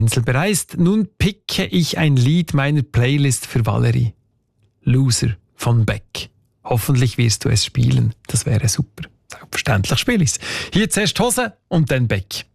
Insel bereist. Nun picke ich ein Lied meiner Playlist für Valerie. Loser von Beck. Hoffentlich wirst du es spielen. Das wäre super. Selbstverständlich spiele ich es. Hier zuerst Hose und dann Beck.